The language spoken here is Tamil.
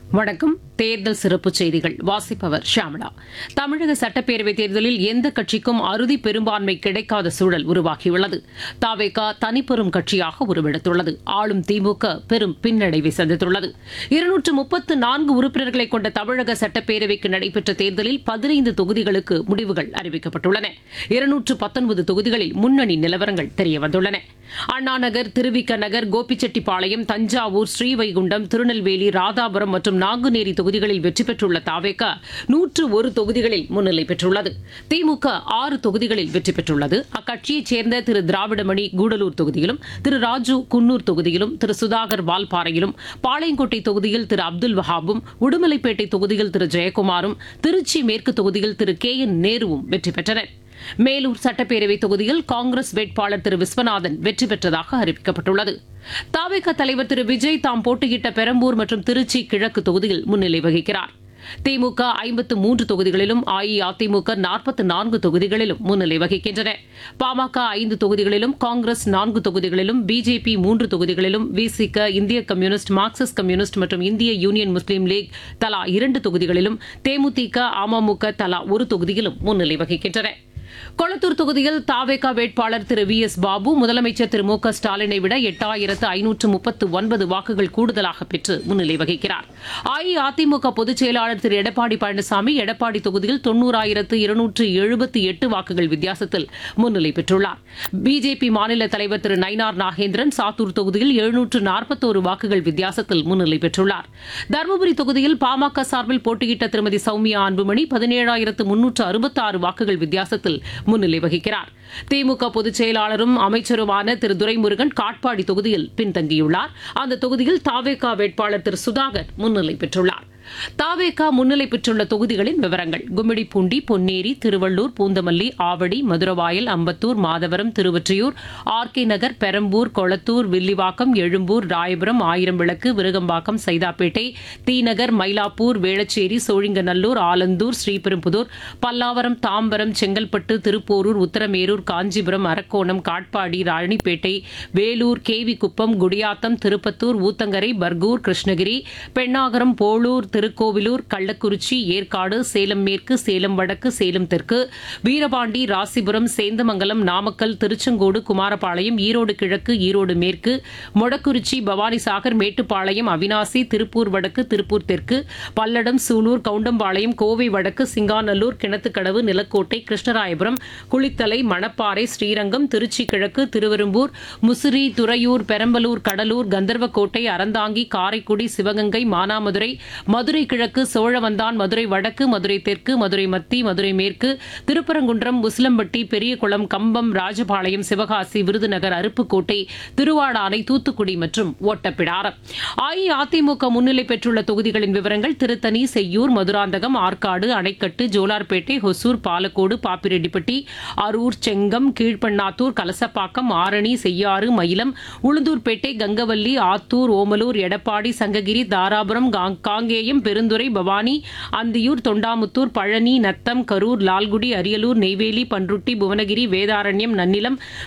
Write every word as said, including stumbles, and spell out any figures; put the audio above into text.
வணக்கம். தேர்தல் சிறப்பு செய்திகள் வாசிப்பவர் ஷாமலா. தமிழக சட்டப்பேரவைத் தேர்தலில் எந்த கட்சிக்கும் அறுதி பெரும்பான்மை கிடைக்காத சூழல் உருவாகியுள்ளது. தவேகா தனிப்பெரும் கட்சியாக உருவெடுத்துள்ளது. ஆளும் திமுக பெரும் பின்னடைவை சந்தித்துள்ளது. இருநூற்று முப்பத்து நான்கு உறுப்பினர்களை கொண்ட தமிழக சட்டப்பேரவைக்கு நடைபெற்ற தேர்தலில் பதினைந்து தொகுதிகளுக்கு முடிவுகள் அறிவிக்கப்பட்டுள்ளன. இருநூற்று பத்தொன்பது தொகுதிகளில் முன்னணி நிலவரங்கள் தெரியவந்துள்ளன. அண்ணாநகர், திருவிக நகர், கோபிச்செட்டிப்பாளையம், தஞ்சாவூர், ஸ்ரீவைகுண்டம், திருநெல்வேலி, ராதாபுரம் மற்றும் நாங்குநேரி தொகுதிகளில் வெற்றி பெற்றுள்ள தாவேகா நூற்று ஒரு தொகுதிகளில் முன்னிலை பெற்றுள்ளது. திமுக ஆறு தொகுதிகளில் வெற்றி பெற்றுள்ளது. அக்கட்சியைச் சேர்ந்த திரு திராவிடமணி கூடலூர் தொகுதியிலும், திரு ராஜு குன்னூர் தொகுதியிலும், திரு சுதாகர் வால்பாறையிலும், பாளையங்கோட்டை தொகுதியில் திரு அப்துல் வஹாபும், உடுமலைப்பேட்டை தொகுதியில் திரு ஜெயக்குமாரும், திருச்சி மேற்கு தொகுதியில் திரு கே என் நேருவும் வெற்றி பெற்றனர். மேலூர் சட்டப்பேரவை தொகுதியில் காங்கிரஸ் வேட்பாளர் திரு விஸ்வநாதன் வெற்றி பெற்றதாக அறிவிக்கப்பட்டுள்ளது. தவேகா தலைவர் திரு விஜய் தாம் போட்டியிட்ட பெரம்பூர் மற்றும் திருச்சி கிழக்கு தொகுதியில் முன்னிலை வகிக்கிறார். திமுக ஐம்பத்து மூன்று தொகுதிகளிலும், அஇஅதிமுக நாற்பத்து நான்கு தொகுதிகளிலும் முன்னிலை வகிக்கின்றன. பாமக ஐந்து தொகுதிகளிலும், காங்கிரஸ் நான்கு தொகுதிகளிலும், பிஜேபி மூன்று தொகுதிகளிலும், விசிக, இந்திய கம்யூனிஸ்ட், மார்க்சிஸ்ட் கம்யூனிஸ்ட் மற்றும் இந்திய யூனியன் முஸ்லீம் லீக் தலா இரண்டு தொகுதிகளிலும், தேமுதிக, அமமுக தலா ஒரு தொகுதியிலும் முன்னிலை வகிக்கின்றன. கொளத்தூர் தொகுதியில் தாவேகா வேட்பாளர் திரு வி எஸ் பாபு முதலமைச்சர் திரு மு க ஸ்டாலினை விட எட்டாயிரத்து ஐநூற்று முப்பத்து ஒன்பது வாக்குகள் கூடுதலாக பெற்று முன்னிலை வகிக்கிறார். அஇஅதிமுக பொதுச் செயலாளர் திரு எடப்பாடி பழனிசாமி எடப்பாடி தொகுதியில் தொன்னூறாயிரத்து இருநூற்று எழுபத்தி எட்டு வாக்குகள் வித்தியாசத்தில் முன்னிலை பெற்றுள்ளார். பிஜேபி மாநில தலைவர் திரு நயினார் நாகேந்திரன் சாத்தூர் தொகுதியில் எழுநூற்று நாற்பத்தோரு வாக்குகள் வித்தியாசத்தில் முன்னிலை பெற்றுள்ளார். தருமபுரி தொகுதியில் பாமக சார்பில் போட்டியிட்ட திருமதி சௌமியா அன்புமணி பதினேழாயிரத்து முன்னூற்று அறுபத்தி ஆறு வாக்குகள் வித்தியாசத்தில் முன்னிலை வகிக்கிறார். திமுக பொதுச் செயலாளரும் அமைச்சருமான திரு துரைமுருகன் காட்பாடி தொகுதியில் பின்தங்கியுள்ளார். அந்த தொகுதியில் தாவேகா வேட்பாளர் திரு சுதாகர் முன்னிலை பெற்றுள்ளார். தாவேகா முன்னிலை பெற்றுள்ள தொகுதிகளின் விவரங்கள்: கும்மிடிப்பூண்டி, பொன்னேரி, திருவள்ளூர், பூந்தமல்லி, ஆவடி, மதுரவாயல், அம்பத்தூர், மாதவரம், திருவொற்றியூர், ஆர் கே நகர், பெரம்பூர், கொளத்தூர், வில்லிவாக்கம், எழும்பூர், ராயபுரம், ஆயிரம்விளக்கு, விருகம்பாக்கம், சைதாப்பேட்டை, தீநகர், மயிலாப்பூர், வேளச்சேரி, சோழிங்கநல்லூர், ஆலந்தூர், ஸ்ரீபெரும்புதூர், பல்லாவரம், தாம்பரம், செங்கல்பட்டு, திருப்போரூர், உத்தரமேரூர், காஞ்சிபுரம், அரக்கோணம், காட்பாடி, ராணிப்பேட்டை, வேலூர், கேவிக்குப்பம், குடியாத்தம், திருப்பத்தூர், ஊத்தங்கரை, பர்கூர், கிருஷ்ணகிரி, பெண்ணாகரம், போளூர், திருக்கோவிலூர், கள்ளக்குறிச்சி, ஏற்காடு, சேலம் மேற்கு, சேலம் வடக்கு, சேலம் தெற்கு, வீரபாண்டி, ராசிபுரம், சேந்தமங்கலம், நாமக்கல், திருச்செங்கோடு, குமாரபாளையம், ஈரோடு கிழக்கு, ஈரோடு மேற்கு, மொடக்குறிச்சி, பவானிசாகர், மேட்டுப்பாளையம், அவினாசி, திருப்பூர் வடக்கு, திருப்பூர் தெற்கு, பல்லடம், சூலூர், கவுண்டம்பாளையம், கோவை வடக்கு, சிங்காநல்லூர், கிணத்துக்கடவு, நிலக்கோட்டை, கிருஷ்ணராயபுரம், குளித்தலை, மணப்பாறை, ஸ்ரீரங்கம், திருச்சி கிழக்கு, திருவெரும்பூர், முசிறி, துறையூர், பெரம்பலூர், கடலூர், கந்தர்வக்கோட்டை, அறந்தாங்கி, காரைக்குடி, சிவகங்கை, மானாமதுரை, மதுரை கிழக்கு, சோழவந்தான், மதுரை வடக்கு, மதுரை தெற்கு, மதுரை மத்தி, மதுரை மேற்கு, திருப்பரங்குன்றம், உசிலம்பட்டி, பெரியகுளம், கம்பம், ராஜபாளையம், சிவகாசி, விருதுநகர், அருப்புக்கோட்டை, திருவாடானை, தூத்துக்குடி மற்றும் ஓட்டப்பிடாரம். அஇஅதிமுக முன்னிலை பெற்றுள்ள தொகுதிகளின் விவரங்கள்: திருத்தணி, செய்யூர், மதுராந்தகம், ஆற்காடு, அணைக்கட்டு, ஜோலார்பேட்டை, ஹொசூர், பாலக்கோடு, பாப்பிரெட்டிப்பட்டி, அரூர், செங்கம், கீழ்பண்ணாத்தூர், கலசப்பாக்கம், ஆரணி, செய்யாறு, மயிலம், உளுந்தூர்பேட்டை, கங்கவல்லி, ஆத்தூர், ஓமலூர், எடப்பாடி, சங்ககிரி, தாராபுரம், காங்கேயம், பெருந்துறை, பவானி, அந்தியூர், தொண்டாமுத்தூர், பழனி, நத்தம், கரூர், லால்குடி, அரியலூர், நெய்வேலி, பன்ருட்டி, புவனகிரி, வேதாரண்யம், நன்னிலம்,